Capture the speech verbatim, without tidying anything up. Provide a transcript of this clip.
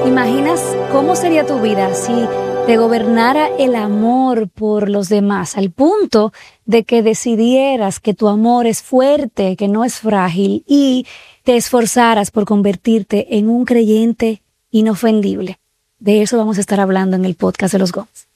¿Imaginas cómo sería tu vida si te gobernara el amor por los demás al punto de que decidieras que tu amor es fuerte, que no es frágil y te esforzaras por convertirte en un creyente inofendible? De eso vamos a estar hablando en el podcast de los Gómez.